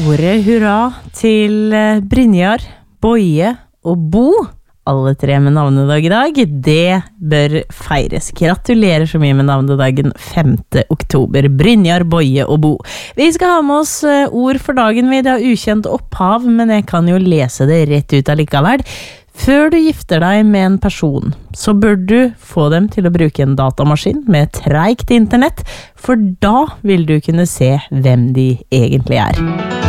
store hurra til Brynjar, Boje og Bo. Alle tre med navnedag i dag. Det bør feires. Gratulerer så mye med navnedagen 5. oktober. Brynjar, Boje og Bo. Vi skal ha med oss ord for dagen. Det har ukjent opphav, men jeg kan jo lese det rett ut allikevel. Før du gifter deg med en person, så bør du få dem til å bruke en datamaskin med treigt internett, for da vil du kunne se hvem de egentlig er.